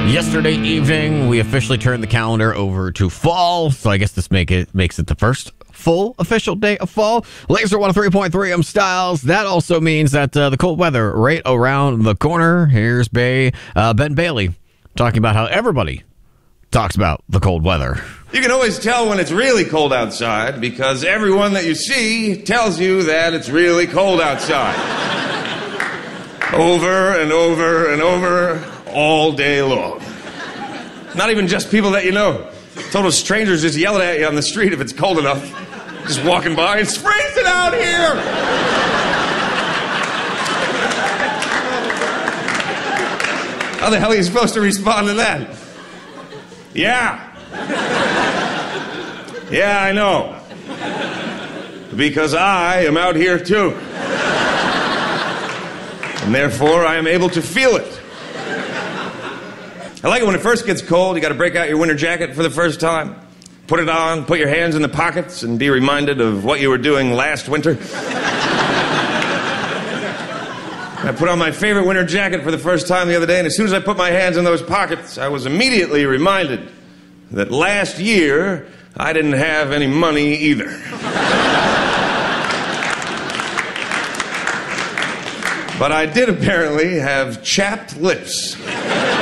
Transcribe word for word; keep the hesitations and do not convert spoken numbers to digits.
Yesterday evening, we officially turned the calendar over to fall, so I guess this make it makes it the first full official day of fall. Laser one oh three point three, I'm Styles. That also means that uh, the cold weather right around the corner. Here's Bay, uh, Ben Bailey talking about how everybody talks about the cold weather. You can always tell when it's really cold outside because everyone that you see tells you that it's really cold outside. Over and over and over, all day long. Not even just people that you know. Total strangers just yelling at you on the street if it's cold enough. Just walking by, it's freezing out here! How the hell are you supposed to respond to that? Yeah. Yeah, I know. Because I am out here too. And therefore, I am able to feel it. I like it when it first gets cold. You got to break out your winter jacket for the first time. Put it on, put your hands in the pockets, and be reminded of what you were doing last winter. I put on my favorite winter jacket for the first time the other day, and as soon as I put my hands in those pockets, I was immediately reminded that last year, I didn't have any money either. But I did apparently have chapped lips.